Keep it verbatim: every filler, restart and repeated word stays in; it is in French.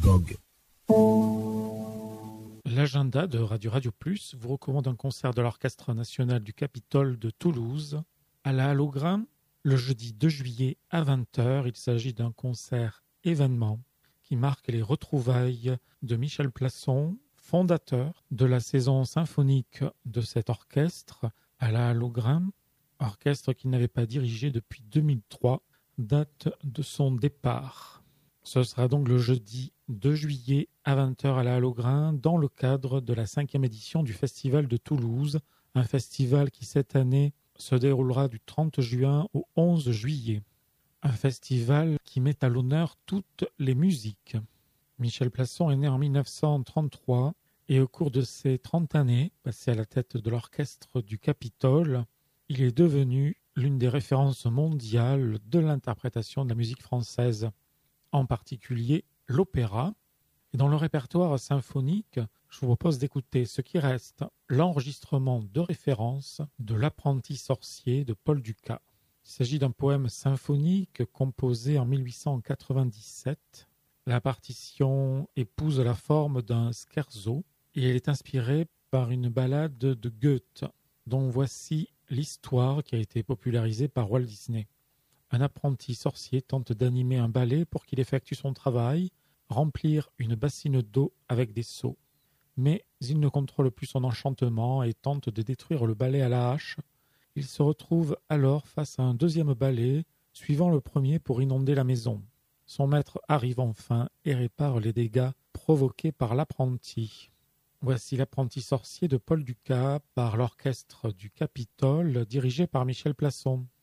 Magog. L'agenda de Radio Radio Plus vous recommande un concert de l'Orchestre national du Capitole de Toulouse à la Halograin le jeudi deux juillet à vingt heures. Il s'agit d'un concert événement qui marque les retrouvailles de Michel Plasson, fondateur de la saison symphonique de cet orchestre à la Halograin, orchestre qu'il n'avait pas dirigé depuis deux mille trois, date de son départ. Ce sera donc le jeudi deux juillet à vingt heures à la Halograin dans le cadre de la cinquième édition du Festival de Toulouse, un festival qui cette année se déroulera du trente juin au onze juillet. Un festival qui met à l'honneur toutes les musiques. Michel Plasson est né en mille neuf cent trente-trois et au cours de ses trente années, passées à la tête de l'orchestre du Capitole, il est devenu l'une des références mondiales de l'interprétation de la musique française, en particulier l'opéra. Et dans le répertoire symphonique, je vous propose d'écouter ce qui reste, l'enregistrement de référence de L'apprenti sorcier de Paul Dukas. Il s'agit d'un poème symphonique composé en mille huit cent quatre-vingt-dix-sept. La partition épouse la forme d'un scherzo et elle est inspirée par une ballade de Goethe, dont voici l'histoire qui a été popularisée par Walt Disney. Un apprenti sorcier tente d'animer un balai pour qu'il effectue son travail, remplir une bassine d'eau avec des seaux. Mais il ne contrôle plus son enchantement et tente de détruire le balai à la hache. Il se retrouve alors face à un deuxième balai, suivant le premier pour inonder la maison. Son maître arrive enfin et répare les dégâts provoqués par l'apprenti. Voici l'apprenti sorcier de Paul Dukas par l'orchestre du Capitole dirigé par Michel Plasson.